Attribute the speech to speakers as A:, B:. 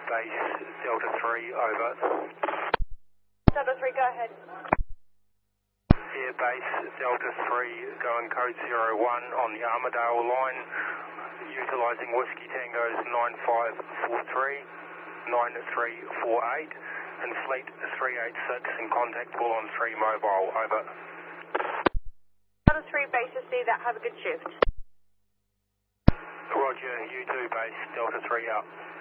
A: Base Delta 3, over.
B: Delta 3, go ahead.
A: Air Base Delta 3, going code 01 on the Armidale line, utilising Whiskey Tango's 9543, 9348, and Fleet 386 in contact call on 3 mobile, over.
B: Delta 3, base to see that, have a good shift.
A: Roger, U2 base, Delta 3 out.